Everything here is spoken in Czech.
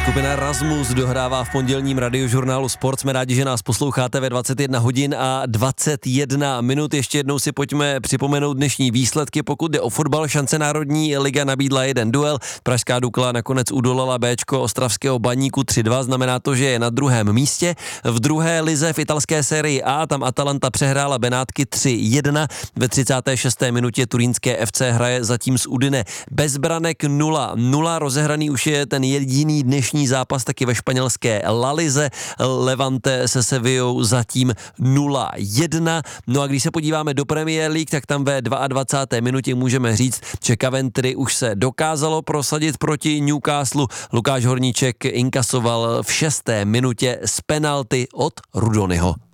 Skupina Rasmus dohrává v pondělním radiožurnálu Sport. Jsme rádi, že nás posloucháte ve 21 hodin a 21 minut. Ještě jednou si pojďme připomenout dnešní výsledky. Pokud jde o fotbal, Šance národní liga nabídla jeden duel. Pražská Dukla nakonec udolala Bčko ostravského Baníku 3-2. Znamená to, že je na druhém místě. V druhé lize v italské sérii A tam Atalanta přehrála Benátky 3-1. Ve 36. minutě turínské FC hraje zatím z Udine bez branek 0-0. Rozehraný už je ten jediný dnešní zápas taky ve španělské La Lize. Levante se Sevillou zatím 0-1. No a když se podíváme do Premier League, tak tam ve 22. minutě můžeme říct, že Coventry už se dokázalo prosadit proti Newcastle. Lukáš Horníček inkasoval v 6. minutě z penalty od Rudonyho.